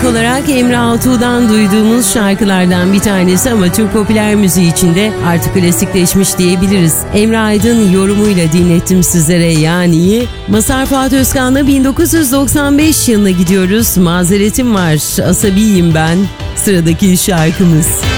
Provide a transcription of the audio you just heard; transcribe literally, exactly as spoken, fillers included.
İlk olarak Emre Altuğ'dan duyduğumuz şarkılardan bir tanesi ama Türk popüler müziği içinde artık klasikleşmiş diyebiliriz. Emre Aydın yorumuyla dinlettim sizlere yani. Mazhar Fuat Özkan'la bin dokuz yüz doksan beş yılına gidiyoruz. Mazeretim var, asabiyim ben. Sıradaki şarkımız.